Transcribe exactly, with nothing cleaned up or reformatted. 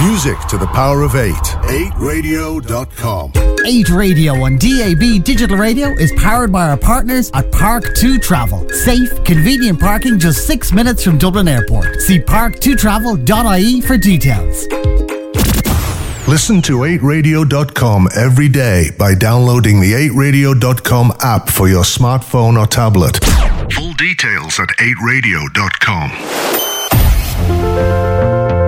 Music to the power of eight. eight radio dot com. eight Radio on D A B Digital Radio is powered by our partners at Park two Travel. Safe, convenient parking just six minutes from Dublin Airport. See park two travel dot I E for details. Listen to eight radio dot com every day by downloading the eight radio dot com app for your smartphone or tablet. Full details at eight radio dot com.